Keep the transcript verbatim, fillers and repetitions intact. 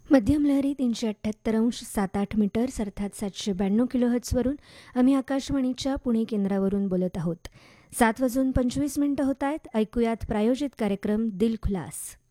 मध्यम लहरी तीनशे अठ्ठ्याहत्तर अंश सात आठ मीटर्स अर्थात सातशे ब्याण्णव किलोहर्ट्झवरून आम्ही आकाशवाणीच्या पुणे केंद्रावरून बोलत आहोत. सात वाजून पंचवीस मिनिटं होत आहेत. ऐकूयात प्रायोजित कार्यक्रम दिल खुलास.